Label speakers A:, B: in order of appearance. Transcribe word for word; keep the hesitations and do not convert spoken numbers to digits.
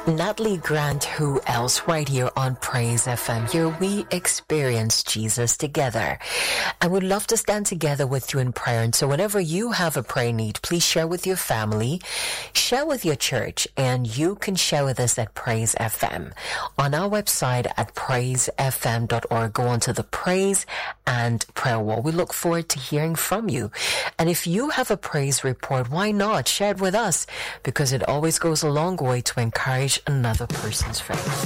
A: Natalie Grant, who else, right here on Praise F M. Here we experience Jesus together. I would love to stand together with you in prayer. And so whenever you have a prayer need, please share with your family, share with your church, and you can share with us at Praise F M. On our website at praise f m dot org, go onto the Praise and Prayer Wall. We look forward to hearing from you. And if you have a praise report, why not share it with us? Because it always goes a long way to encourage another person's faith.